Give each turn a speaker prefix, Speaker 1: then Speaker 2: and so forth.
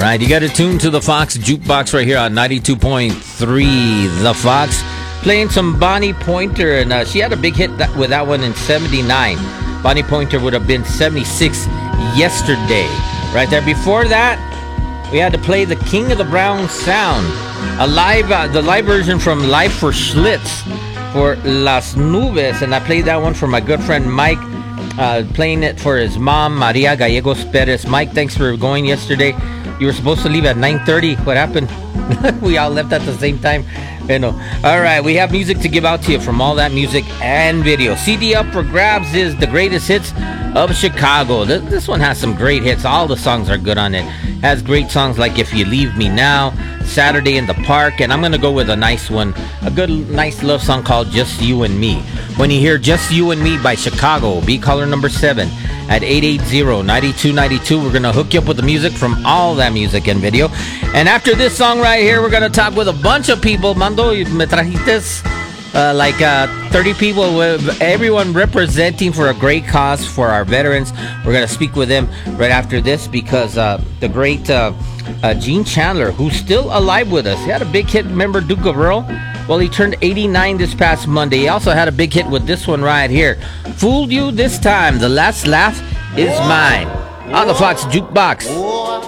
Speaker 1: right, you got to tune to the Fox Jukebox right here on 92.3 The Fox. Playing some Bonnie Pointer, and she had a big hit with that one in 79. Bonnie Pointer would have been 76 yesterday. Right there. Before that, we had to play the King of the Brown Sound. The live version from Live for Schlitz for Las Nubes, and I played that one for my good friend Mike, playing it for his mom, Maria Gallegos Perez. Mike, thanks for going yesterday. You were supposed to leave at 9:30. What happened? We all left at the same time. All right, we have music to give out to you from All That Music and Video. CD up for grabs is the greatest hits of Chicago. This one has some great hits. All the songs are good on it. Has great songs like If You Leave Me Now, Saturday in the Park, and I'm going to go with a nice one, a good, nice love song called Just You and Me. When you hear Just You and Me by Chicago, be caller number 7 at 880-9292. We're going to hook you up with the music from All That Music and Video. And after this song right here, we're going to talk with a bunch of people. Mando, me trajiste like 30 people, with everyone representing for a great cause for our veterans. We're going to speak with them right after this because the great Gene Chandler, who's still alive with us. He had a big hit, remember Duke of Earl? Well, he turned 89 this past Monday. He also had a big hit with this one right here. Fooled You This Time, The Last Laugh Is Mine. On the Fox Jukebox.